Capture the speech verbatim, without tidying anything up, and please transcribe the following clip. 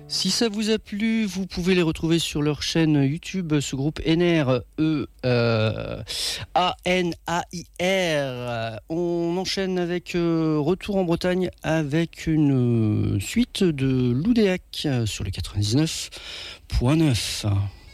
Si ça vous a plu, vous pouvez les retrouver sur leur chaîne YouTube, ce groupe N R E euh, A N A I R. On enchaîne avec euh, Retour en Bretagne avec une euh, suite de l'Oudéac sur le quatre-vingt-dix-neuf point neuf.